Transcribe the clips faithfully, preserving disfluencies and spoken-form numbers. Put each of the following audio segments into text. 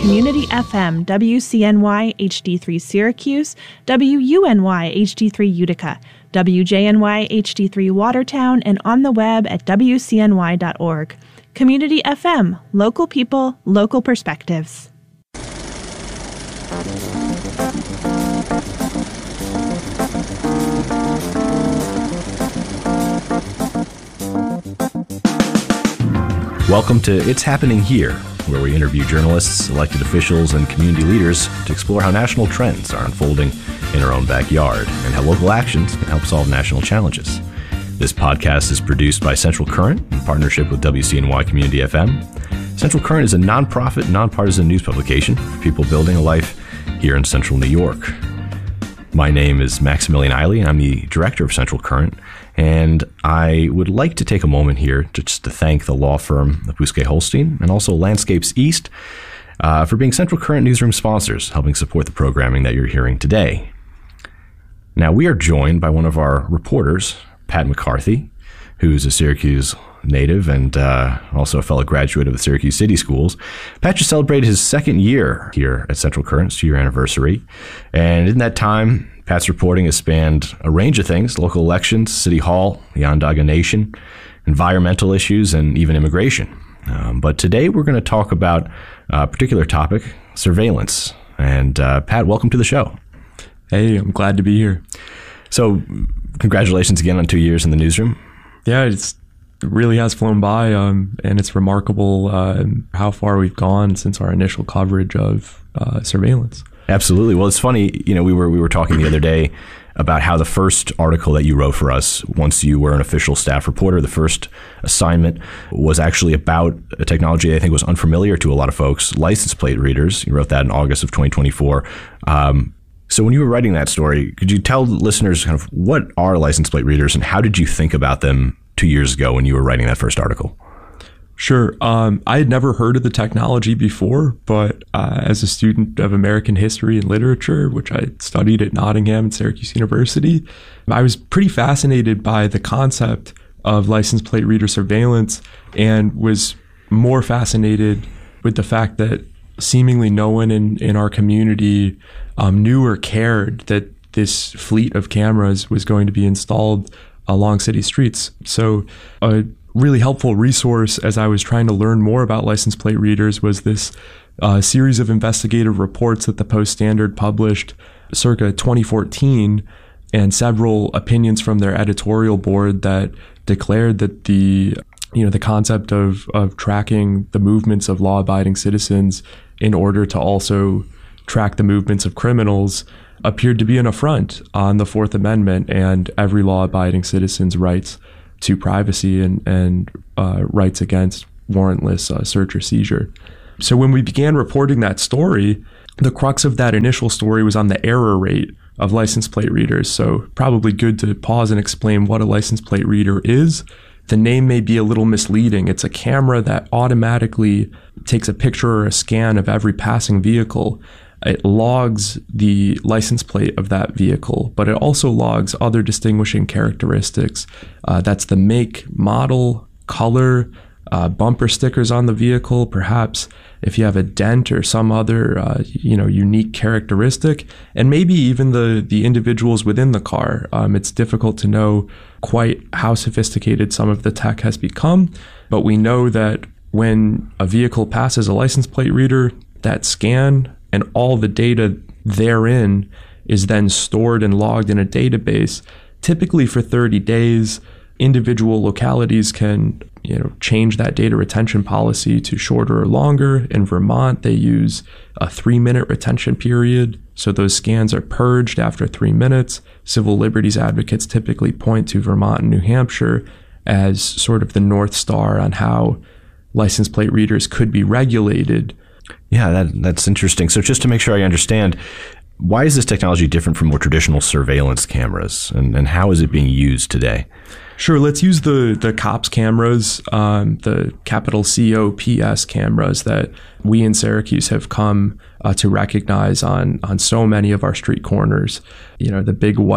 Community F M, W C N Y H D three Syracuse, W U N Y H D three Utica, W J N Y H D three Watertown, and on the web at W C N Y dot org. Community F M, local people, local perspectives. Welcome to It's Happening Here, where we interview journalists, elected officials, and community leaders to explore how national trends are unfolding in our own backyard and how local actions can help solve national challenges. This podcast is produced by Central Current in partnership with W C N Y Community F M. Central Current is a nonprofit, nonpartisan news publication for people building a life here in Central New York. My name is Maximilian Eiley. I'm the director of Central Current, and I would like to take a moment here to just to thank the law firm of Bousquet Holstein and also Landscapes East uh, for being Central Current newsroom sponsors, helping support the programming that you're hearing today. Now, we are joined by one of our reporters, Pat McCarthy, who's a Syracuse native and uh, also a fellow graduate of the Syracuse City Schools. Pat just celebrated his second year here at Central Current's two-year anniversary. And in that time, Pat's reporting has spanned a range of things: local elections, City Hall, the Onondaga Nation, environmental issues, and even immigration. Um, but today we're going to talk about a particular topic, surveillance. And uh, Pat, welcome to the show. Hey, I'm glad to be here. So congratulations again on two years in the newsroom. Yeah, it's It really has flown by, um, and it's remarkable uh, how far we've gone since our initial coverage of uh, surveillance. Absolutely. Well, it's funny, you know, we were we were talking the other day about how the first article that you wrote for us, once you were an official staff reporter, the first assignment was actually about a technology that I think was unfamiliar to a lot of folks, license plate readers. You wrote that in August of twenty twenty-four. Um, so when you were writing that story, could you tell listeners kind of what are license plate readers and how did you think about them two years ago when you were writing that first article? Sure. Um, I had never heard of the technology before, but uh, as a student of American history and literature, which I studied at Nottingham and Syracuse University, I was pretty fascinated by the concept of license plate reader surveillance and was more fascinated with the fact that seemingly no one in, in our community um, knew or cared that this fleet of cameras was going to be installed along city streets. So a really helpful resource as I was trying to learn more about license plate readers was this uh, series of investigative reports that the Post-Standard published circa twenty fourteen, and several opinions from their editorial board that declared that the you know the concept of of tracking the movements of law-abiding citizens in order to also track the movements of criminals appeared to be an affront on the Fourth Amendment and every law-abiding citizen's rights to privacy and, and uh, rights against warrantless uh, search or seizure. So when we began reporting that story, the crux of that initial story was on the error rate of license plate readers. So probably good to pause and explain what a license plate reader is. The name may be a little misleading. It's a camera that automatically takes a picture or a scan of every passing vehicle. It logs the license plate of that vehicle, but it also logs other distinguishing characteristics. Uh, that's the make, model, color, uh, bumper stickers on the vehicle, perhaps if you have a dent or some other uh, you know, unique characteristic, and maybe even the, the individuals within the car. Um, it's difficult to know quite how sophisticated some of the tech has become, but we know that when a vehicle passes a license plate reader, that scan and all the data therein is then stored and logged in a database, typically for thirty days. Individual localities can, you know, change that data retention policy to shorter or longer. In Vermont, they use a three-minute retention period, so those scans are purged after three minutes. Civil liberties advocates typically point to Vermont and New Hampshire as sort of the North Star on how license plate readers could be regulated. Yeah, that, that's interesting. So just to make sure I understand, why is this technology different from more traditional surveillance cameras, and, and how is it being used today? Sure. Let's use the the COPS cameras, um, the capital C O P S cameras that we in Syracuse have come uh, to recognize on on so many of our street corners. You know, the big white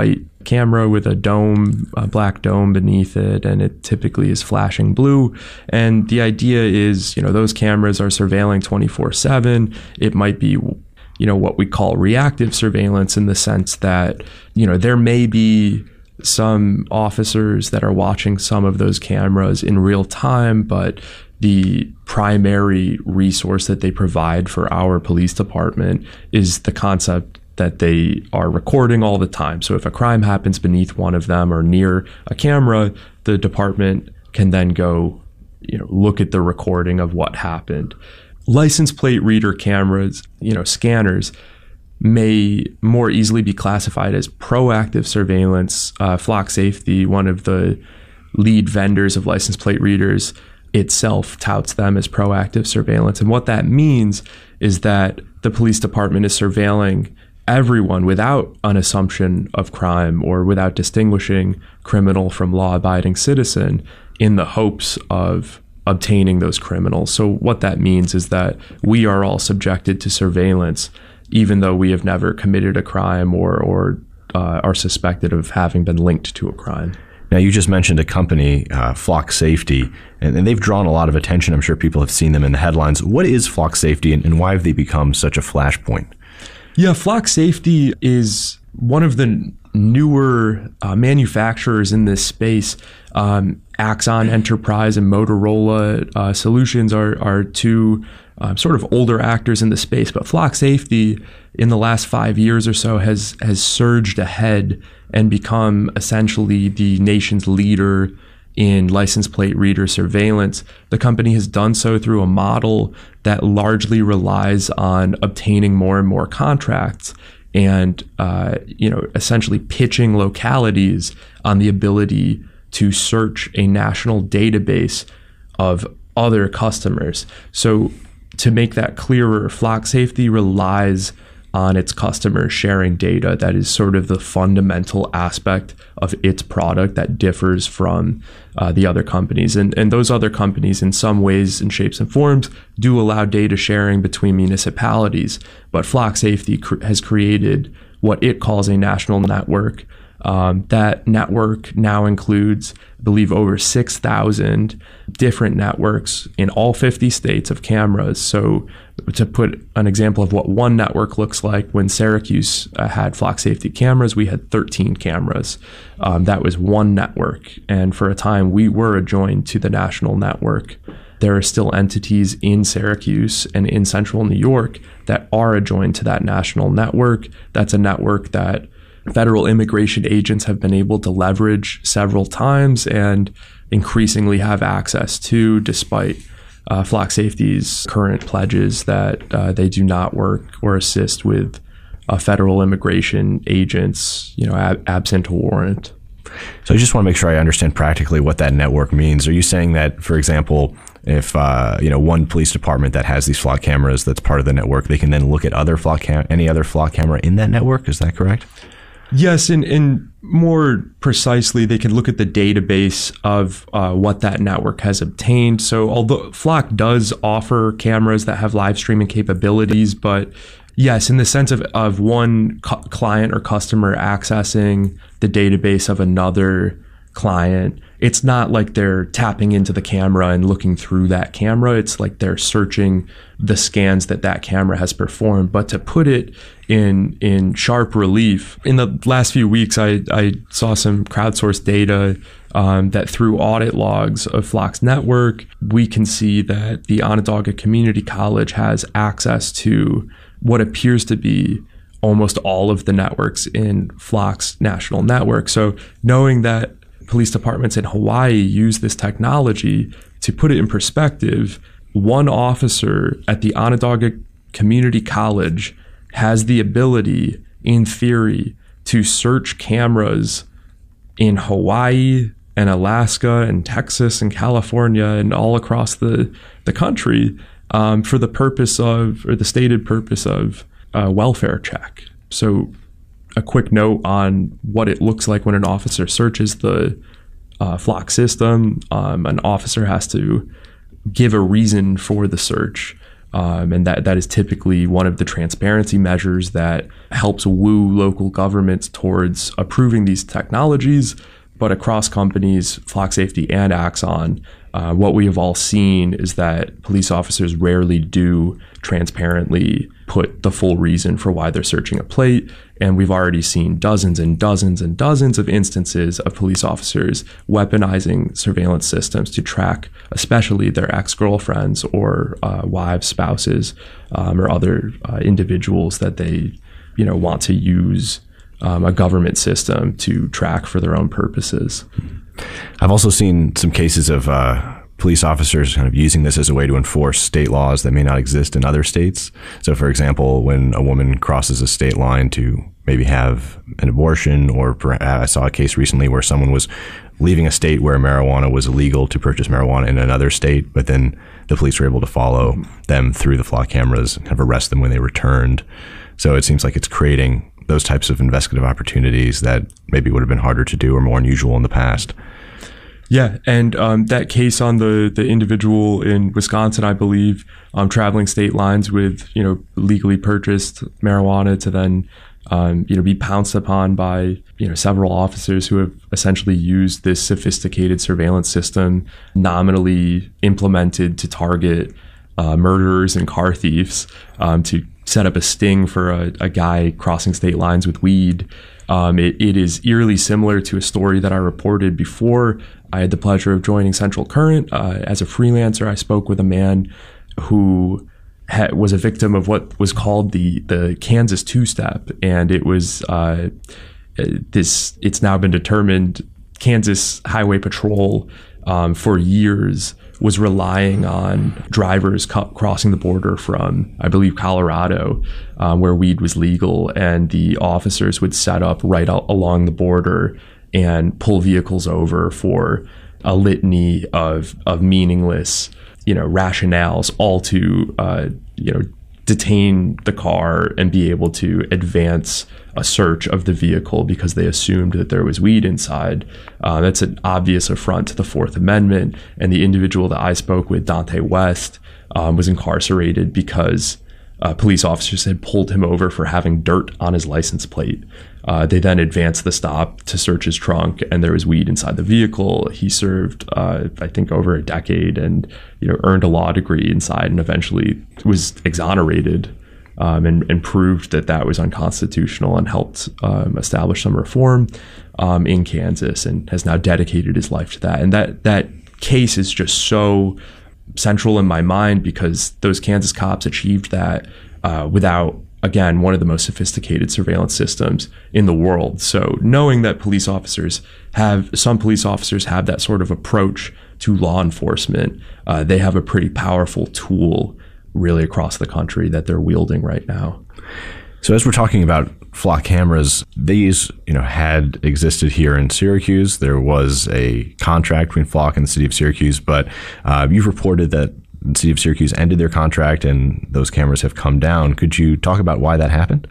camera with a dome, a black dome beneath it, and it typically is flashing blue. And the idea is, you know, those cameras are surveilling twenty-four seven. It might be, you know, what we call reactive surveillance, in the sense that, you know, there may be some officers that are watching some of those cameras in real time, but the primary resource that they provide for our police department is the concept that they are recording all the time. So if a crime happens beneath one of them or near a camera, the department can then go, you know, look at the recording of what happened. License plate reader cameras, you know, scanners, may more easily be classified as proactive surveillance. Uh, Flock Safety, one of the lead vendors of license plate readers, itself touts them as proactive surveillance. And what that means is that the police department is surveilling everyone without an assumption of crime or without distinguishing criminal from law-abiding citizen, in the hopes of obtaining those criminals. So what that means is that we are all subjected to surveillance, even though we have never committed a crime or, or uh, are suspected of having been linked to a crime. Now, you just mentioned a company, uh, Flock Safety, and, and they've drawn a lot of attention. I'm sure people have seen them in the headlines. What is Flock Safety, and, and why have they become such a flashpoint? Yeah, Flock Safety is one of the newer uh, manufacturers in this space. Um, Axon Enterprise and Motorola uh, Solutions are, are two uh, sort of older actors in the space, but Flock Safety in the last five years or so has has surged ahead and become essentially the nation's leader in license plate reader surveillance. The company has done so through a model that largely relies on obtaining more and more contracts and uh, you know, essentially pitching localities on the ability to search a national database of other customers. So to make that clearer, Flock Safety relies on its customers sharing data. That is sort of the fundamental aspect of its product that differs from uh, the other companies. And, and those other companies, in some ways and shapes and forms, do allow data sharing between municipalities. But Flock Safety cr- has created what it calls a national network. Um, that network now includes, I believe, over six thousand different networks in all fifty states of cameras. So to put an example of what one network looks like, when Syracuse uh, had Flock Safety cameras, we had thirteen cameras. Um, that was one network. And for a time, we were adjoined to the national network. There are still entities in Syracuse and in central New York that are adjoined to that national network. That's a network that federal immigration agents have been able to leverage several times and increasingly have access to, despite uh, Flock Safety's current pledges that uh, they do not work or assist with uh, federal immigration agents, you know, ab- absent a warrant. So I just want to make sure I understand practically what that network means. Are you saying that, for example, if uh, you know, one police department that has these Flock cameras that's part of the network, they can then look at other Flock cam- any other Flock camera in that network? Is that correct? Yes, and, and more precisely, they can look at the database of uh, what that network has obtained. So although Flock does offer cameras that have live streaming capabilities, but yes, in the sense of, of one cu- client or customer accessing the database of another client, it's not like they're tapping into the camera and looking through that camera. It's like they're searching the scans that that camera has performed. But to put it in in sharp relief, in the last few weeks, I, I saw some crowdsourced data um, that through audit logs of Flock's network, we can see that the Onondaga Community College has access to what appears to be almost all of the networks in Flock's national network. So knowing that police departments in Hawaii use this technology, to put it in perspective, one officer at the Onondaga Community College has the ability, in theory, to search cameras in Hawaii and Alaska and Texas and California and all across the, the country um, for the purpose of, or the stated purpose of, a welfare check. So a quick note on what it looks like when an officer searches the uh, Flock system. Um, an officer has to give a reason for the search. Um, and that, that is typically one of the transparency measures that helps woo local governments towards approving these technologies. But across companies, Flock Safety and Axon, uh, what we have all seen is that police officers rarely do transparently put the full reason for why they're searching a plate. And we've already seen dozens and dozens and dozens of instances of police officers weaponizing surveillance systems to track especially their ex-girlfriends or uh, wives, spouses, um, or other uh, individuals that they, you know, want to use Um, a government system to track for their own purposes. I've also seen some cases of uh, police officers kind of using this as a way to enforce state laws that may not exist in other states. So, for example, when a woman crosses a state line to maybe have an abortion, or perhaps I saw a case recently where someone was leaving a state where marijuana was illegal to purchase marijuana in another state, but then the police were able to follow them through the flock cameras and kind of arrest them when they returned. So it seems like it's creating those types of investigative opportunities that maybe would have been harder to do or more unusual in the past. Yeah, and um, that case on the the individual in Wisconsin, I believe, um, traveling state lines with, you know, legally purchased marijuana to then, um, you know, be pounced upon by, you know, several officers who have essentially used this sophisticated surveillance system nominally implemented to target uh, murderers and car thieves, um, to set up a sting for a, a guy crossing state lines with weed. Um, it, it is eerily similar to a story that I reported before I had the pleasure of joining Central Current. Uh, as a freelancer, I spoke with a man who ha- was a victim of what was called the the Kansas two-step, and it was uh, this. It's now been determined Kansas Highway Patrol um, for years was relying on drivers co- crossing the border from, I believe, Colorado, um, where weed was legal, and the officers would set up right out along the border and pull vehicles over for a litany of of meaningless, you know, rationales, all to uh, you know detain the car and be able to advance a search of the vehicle because they assumed that there was weed inside. Uh, that's an obvious affront to the Fourth Amendment. And the individual that I spoke with, Dante West, um, was incarcerated because uh, police officers had pulled him over for having dirt on his license plate. Uh, they then advanced the stop to search his trunk, and there was weed inside the vehicle. He served, uh, I think, over a decade, and you know, earned a law degree inside, and eventually was exonerated, um, and, and proved that that was unconstitutional, and helped um, establish some reform um, in Kansas, and has now dedicated his life to that. And that that case is just so central in my mind because those Kansas cops achieved that uh, without, again, one of the most sophisticated surveillance systems in the world. So knowing that police officers have, some police officers have that sort of approach to law enforcement, uh, they have a pretty powerful tool really across the country that they're wielding right now. So as we're talking about flock cameras, these, you know, had existed here in Syracuse. There was a contract between Flock and the city of Syracuse, but uh, you've reported that the city of Syracuse ended their contract and those cameras have come down. Could you talk about why that happened?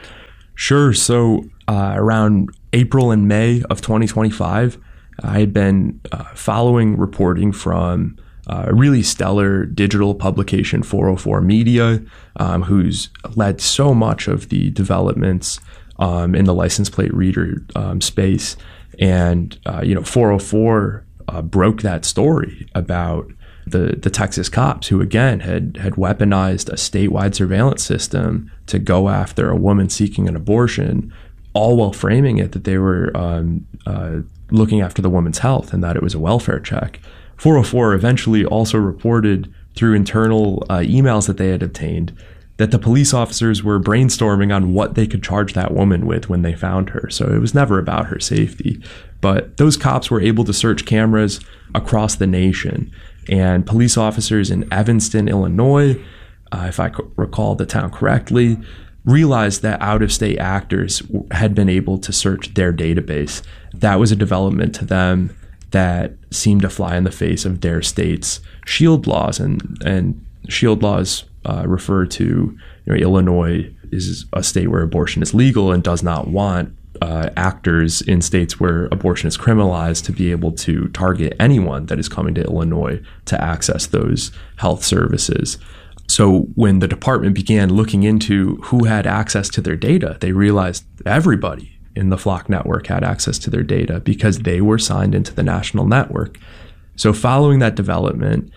Sure. So uh, around April and May of twenty twenty-five, I had been uh, following reporting from uh, a really stellar digital publication, four oh four Media, um, who's led so much of the developments um, in the license plate reader um, space. And, uh, you know, four oh four uh, broke that story about the the Texas cops who, again, had had weaponized a statewide surveillance system to go after a woman seeking an abortion, all while framing it that they were um, uh, looking after the woman's health and that it was a welfare check. four oh four eventually also reported through internal uh, emails that they had obtained that the police officers were brainstorming on what they could charge that woman with when they found her. So it was never about her safety. But those cops were able to search cameras across the nation. And police officers in Evanston, Illinois, uh, if I recall the town correctly, realized that out-of-state actors had been able to search their database. That was a development to them that seemed to fly in the face of their state's SHIELD laws. And, and SHIELD laws uh, refer to, you know, Illinois is a state where abortion is legal and does not want Uh, actors in states where abortion is criminalized to be able to target anyone that is coming to Illinois to access those health services. So when the department began looking into who had access to their data, they realized everybody in the Flock network had access to their data because they were signed into the national network. So following that development,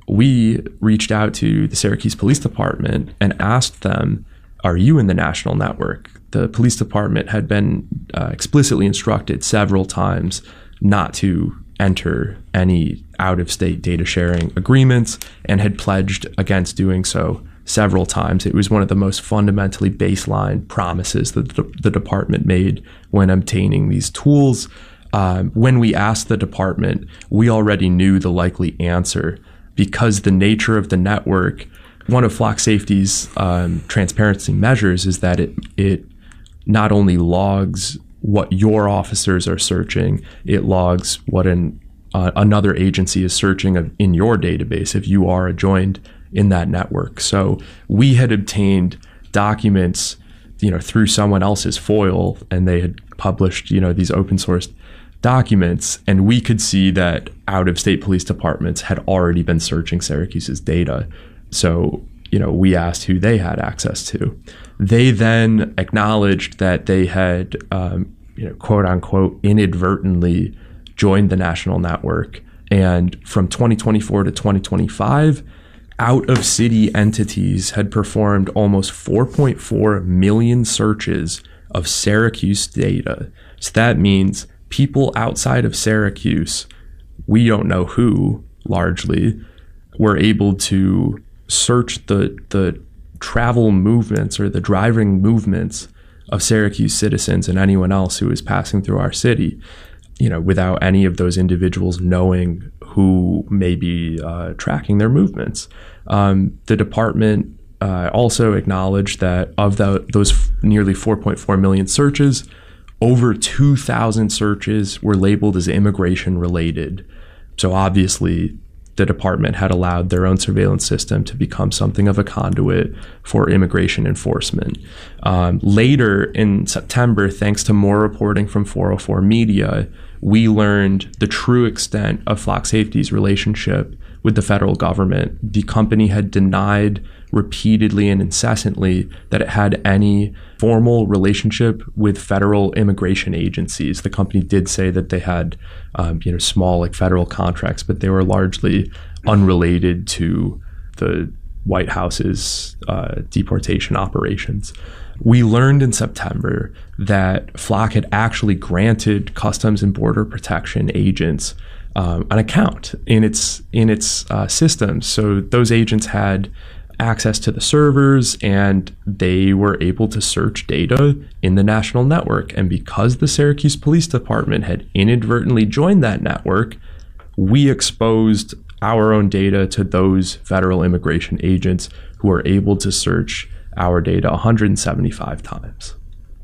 we reached out to the Syracuse Police Department and asked them, are you in the national network? The police department had been uh, explicitly instructed several times not to enter any out-of-state data sharing agreements and had pledged against doing so several times. It was one of the most fundamentally baseline promises that the, the department made when obtaining these tools. Um, when we asked the department, we already knew the likely answer because the nature of the network, one of Flock Safety's um, transparency measures is that it it not only logs what your officers are searching, it logs what an uh, another agency is searching in your database if you are joined in that network. So we had obtained documents, you know, through someone else's foil, and they had published, you know, these open source documents, and we could see that out-of-state police departments had already been searching Syracuse's data. So, you know, we asked who they had access to. They then acknowledged that they had, um, you know, quote unquote, inadvertently joined the national network. And from twenty twenty-four to twenty twenty-five, out-of-city entities had performed almost four point four million searches of Syracuse data. So that means people outside of Syracuse, we don't know who, largely, were able to search the the travel movements or the driving movements of Syracuse citizens and anyone else who is passing through our city, you know, without any of those individuals knowing who may be uh, tracking their movements. Um, the department uh, also acknowledged that of the, those f- nearly four point four million searches, over two thousand searches were labeled as immigration related. So obviously, the department had allowed their own surveillance system to become something of a conduit for immigration enforcement. Um, later in September, thanks to more reporting from four oh four Media, we learned the true extent of Flock Safety's relationship with the federal government. The company had denied repeatedly and incessantly that it had any formal relationship with federal immigration agencies. The company did say that they had, um, you know, small like federal contracts, but they were largely unrelated to the White House's uh, deportation operations. We learned in September that Flock had actually granted Customs and Border Protection agents um, an account in its in its uh, systems. So those agents had access to the servers, and they were able to search data in the national network. And because the Syracuse Police Department had inadvertently joined that network, we exposed our own data to those federal immigration agents who were able to search our data one hundred seventy-five times.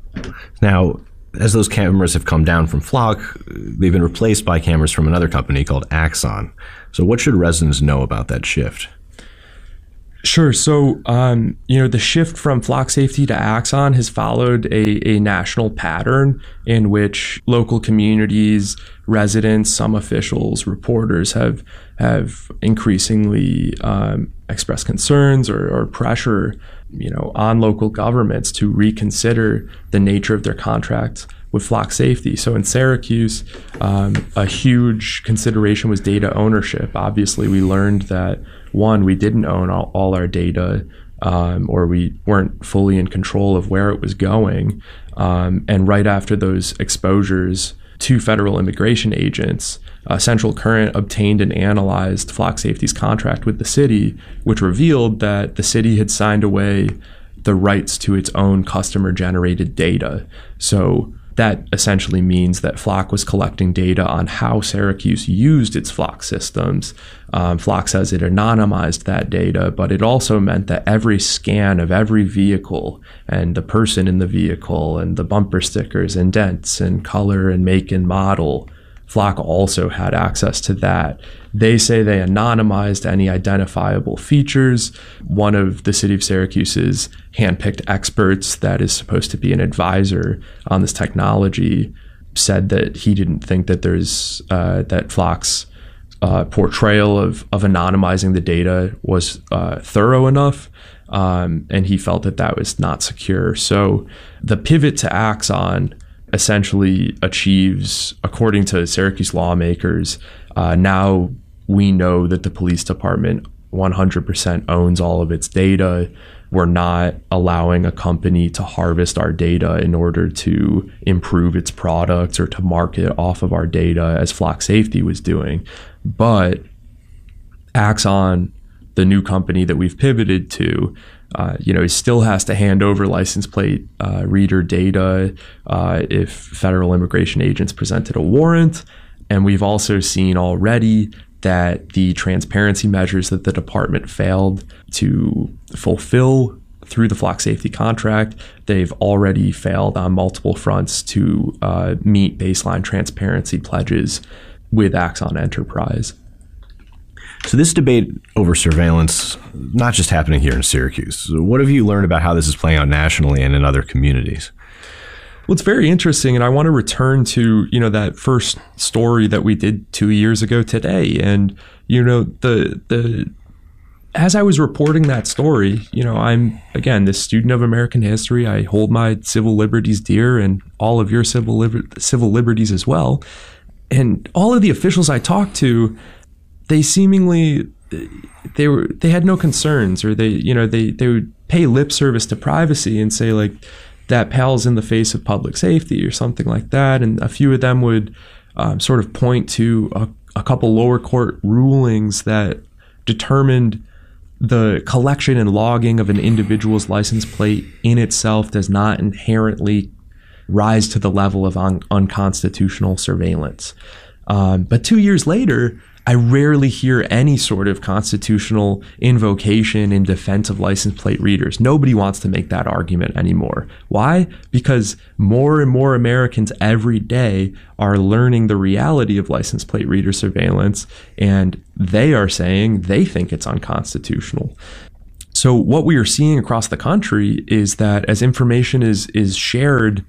Now, as those cameras have come down from Flock, they've been replaced by cameras from another company called Axon. So what should residents know about that shift? Sure. So, um, you know, the shift from Flock Safety to Axon has followed a, a national pattern in which local communities, residents, some officials, reporters have have increasingly um, expressed concerns or, or pressure, you know, on local governments to reconsider the nature of their contracts with Flock Safety. So in Syracuse, um, a huge consideration was data ownership. Obviously, we learned that, one, we didn't own all, all our data, um, or we weren't fully in control of where it was going. Um, and right after those exposures to federal immigration agents, uh, Central Current obtained and analyzed Flock Safety's contract with the city, which revealed that the city had signed away the rights to its own customer-generated data. So that essentially means that Flock was collecting data on how Syracuse used its Flock systems. Um, Flock says it anonymized that data, but it also meant that every scan of every vehicle and the person in the vehicle and the bumper stickers and dents and color and make and model, Flock also had access to that. They say they anonymized any identifiable features. One of the city of Syracuse's handpicked experts that is supposed to be an advisor on this technology said that he didn't think that there's uh, that Flock's uh, portrayal of, of anonymizing the data was uh, thorough enough. Um, and he felt that that was not secure. So the pivot to Axon essentially achieves, according to Syracuse lawmakers, uh, now we know that the police department one hundred percent owns all of its data. We're not allowing a company to harvest our data in order to improve its products or to market off of our data as Flock Safety was doing. But Axon, the new company that we've pivoted to, uh, you know, it still has to hand over license plate uh, reader data uh, if federal immigration agents presented a warrant. And we've also seen already that the transparency measures that the department failed to fulfill through the Flock Safety contract, they've already failed on multiple fronts to uh, meet baseline transparency pledges with Axon Enterprise. So this debate over surveillance, not just happening here in Syracuse. What have you learned about how this is playing out nationally and in other communities? Well, it's very interesting, and I want to return to, you know, that first story that we did two years ago today. And, you know, the the as I was reporting that story, you know, I'm, again, this student of American history. I hold my civil liberties dear and all of your civil liber- civil liberties as well. And all of the officials I talked to, they seemingly, they were, they had no concerns, or they, you know, they, they would pay lip service to privacy and say, like, that pales in the face of public safety or something like that. And a few of them would um, sort of point to a, a couple lower court rulings that determined the collection and logging of an individual's license plate in itself does not inherently rise to the level of un- unconstitutional surveillance. Um, but two years later, I rarely hear any sort of constitutional invocation in defense of license plate readers. Nobody wants to make that argument anymore. Why? Because more and more Americans every day are learning the reality of license plate reader surveillance, and they are saying they think it's unconstitutional. So what we are seeing across the country is that as information is is shared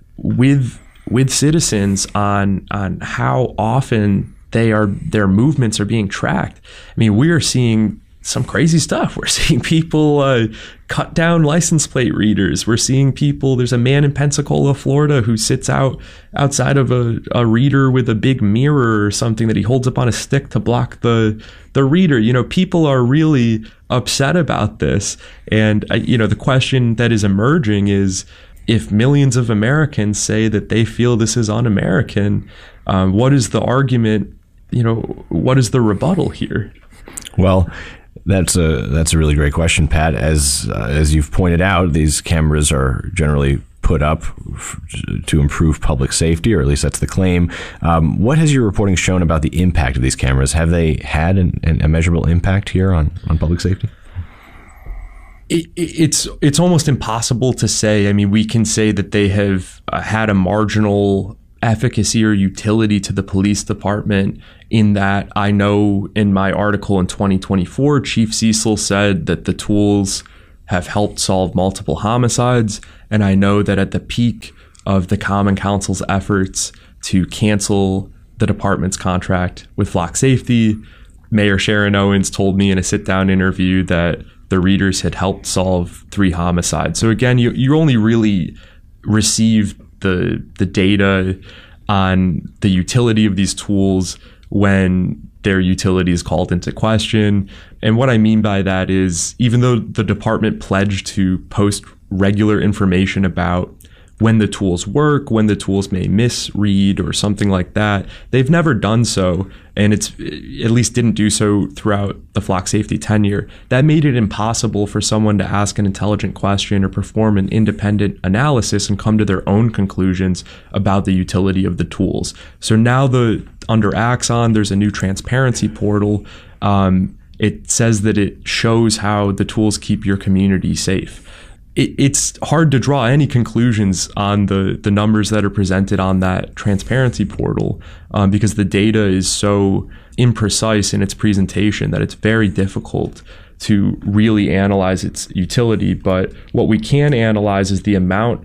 with with citizens on on how often they are their movements are being tracked. I mean, we are seeing some crazy stuff. We're seeing people uh, cut down license plate readers. We're seeing people. There's a man in Pensacola, Florida, who sits out outside of a, a reader with a big mirror or something that he holds up on a stick to block the the reader. You know, people are really upset about this. And uh, you know, the question that is emerging is, if millions of Americans say that they feel this is un-American, uh, what is the argument? You know, what is the rebuttal here? Well, that's a that's a really great question, Pat. As uh, as you've pointed out, these cameras are generally put up f- to improve public safety, or at least that's the claim. Um, what has your reporting shown about the impact of these cameras? Have they had an, an, a measurable impact here on, on public safety? It, it's it's almost impossible to say. I mean, we can say that they have uh, had a marginal efficacy or utility to the police department, in that I know in my article in twenty twenty-four, Chief Cecil said that the tools have helped solve multiple homicides. And I know that at the peak of the Common Council's efforts to cancel the department's contract with Flock Safety, Mayor Sharon Owens told me in a sit-down interview that the readers had helped solve three homicides. So again, you you only really receive the the data on the utility of these tools when their utility is called into question. And what I mean by that is, even though the department pledged to post regular information about when the tools work, when the tools may misread or something like that, they've never done so. And it's at least didn't do so throughout the Flock Safety tenure. That made it impossible for someone to ask an intelligent question or perform an independent analysis and come to their own conclusions about the utility of the tools. So now the under Axon, there's a new transparency portal. Um, it says that it shows how the tools keep your community safe. It, it's hard to draw any conclusions on the, the numbers that are presented on that transparency portal um, because the data is so imprecise in its presentation that it's very difficult to really analyze its utility. But what we can analyze is the amount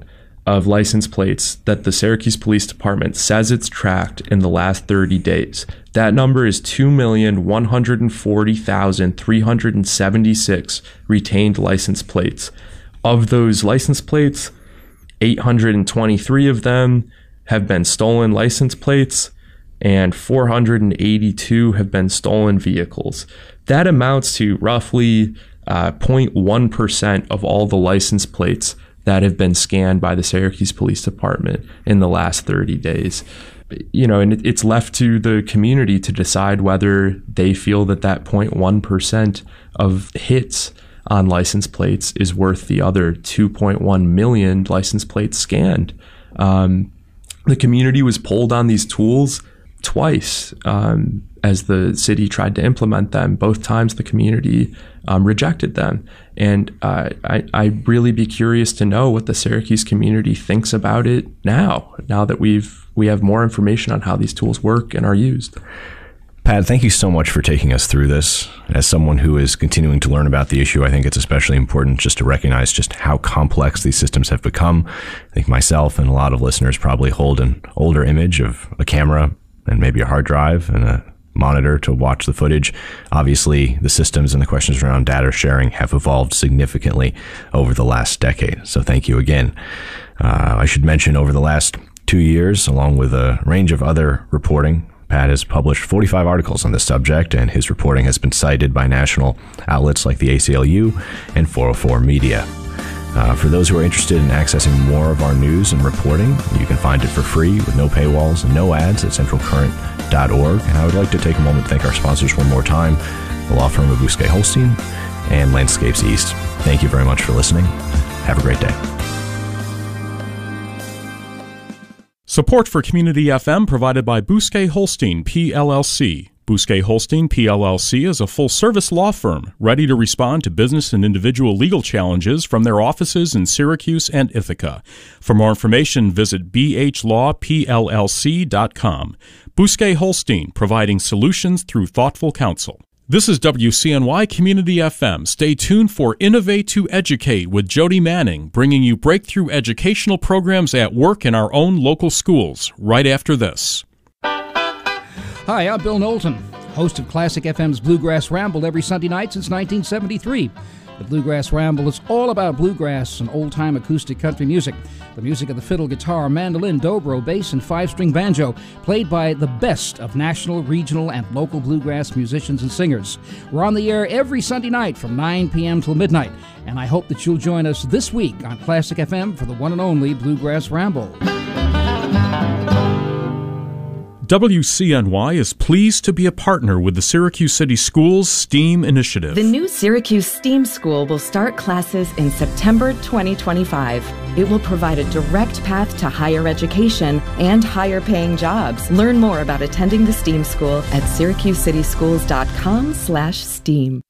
of license plates that the Syracuse Police Department says it's tracked in the last thirty days. That number is two million one hundred forty thousand three hundred seventy-six retained license plates. Of those license plates, eight hundred twenty-three of them have been stolen license plates, and four hundred eighty-two have been stolen vehicles. That amounts to roughly uh, zero point one percent of all the license plates that have been scanned by the Syracuse Police Department in the last thirty days. You know, and it's left to the community to decide whether they feel that that zero point one percent of hits on license plates is worth the other two point one million license plates scanned. Um, the community was polled on these tools twice um, as the city tried to implement them. Both times the community um, rejected them. And uh, I, I'd really be curious to know what the Syracuse community thinks about it now, now that we've we have more information on how these tools work and are used. Pat, thank you so much for taking us through this. As someone who is continuing to learn about the issue, I think it's especially important just to recognize just how complex these systems have become. I think myself and a lot of listeners probably hold an older image of a camera and maybe a hard drive and a monitor to watch the footage. Obviously, the systems and the questions around data sharing have evolved significantly over the last decade. So thank you again. Uh, I should mention over the last two years, along with a range of other reporting, Pat has published forty-five articles on this subject, and his reporting has been cited by national outlets like the A C L U and four oh four Media. Uh, for those who are interested in accessing more of our news and reporting, you can find it for free with no paywalls and no ads at central current dot org. And I would like to take a moment to thank our sponsors one more time, the law firm of Bousquet Holstein and Landscapes East. Thank you very much for listening. Have a great day. Support for Community F M provided by Bousquet Holstein, P L L C. Bousquet Holstein, P L L C is a full-service law firm ready to respond to business and individual legal challenges from their offices in Syracuse and Ithaca. For more information, visit b h law p l l c dot com. Bousquet Holstein, providing solutions through thoughtful counsel. This is W C N Y Community F M. Stay tuned for Innovate to Educate with Jody Manning, bringing you breakthrough educational programs at work in our own local schools, right after this. Hi, I'm Bill Knowlton, host of Classic F M's Bluegrass Ramble every Sunday night since nineteen seventy-three. The Bluegrass Ramble is all about bluegrass and old-time acoustic country music. The music of the fiddle, guitar, mandolin, dobro, bass, and five-string banjo, played by the best of national, regional, and local bluegrass musicians and singers. We're on the air every Sunday night from nine p.m. till midnight, and I hope that you'll join us this week on Classic F M for the one and only Bluegrass Ramble. W C N Y is pleased to be a partner with the Syracuse City Schools STEAM initiative. The new Syracuse STEAM School will start classes in September twenty twenty-five. It will provide a direct path to higher education and higher paying jobs. Learn more about attending the STEAM School at syracuse city schools dot com slash STEAM.